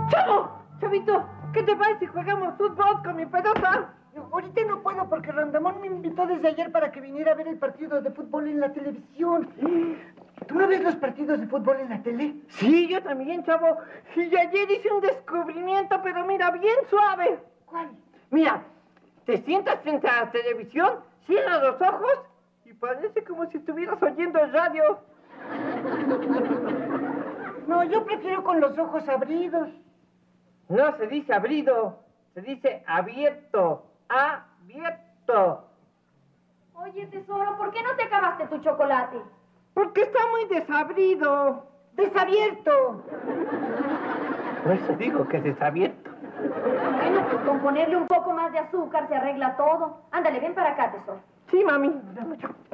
¡Chavo! Chavito, ¿qué te parece si jugamos fútbol con mi pelota? No, ahorita no puedo porque Rondamón me invitó desde ayer para que viniera a ver el partido de fútbol en la televisión. ¿Tú no ves los partidos de fútbol en la tele? Sí, yo también, chavo. Y ayer hice un descubrimiento, pero mira, bien suave. ¿Cuál? Mira, te sientas frente a la televisión, cierras los ojos y parece como si estuvieras oyendo el radio. No, yo prefiero con los ojos abridos. No se dice abrido, se dice abierto. Abierto. Oye, tesoro, ¿por qué no te acabaste tu chocolate? Porque está muy desabrido. ¡Desabierto! Por eso digo que es desabierto. Bueno, pues con ponerle un poco más de azúcar se arregla todo. Ándale, ven para acá, tesoro. Sí, mami. Dame mucho.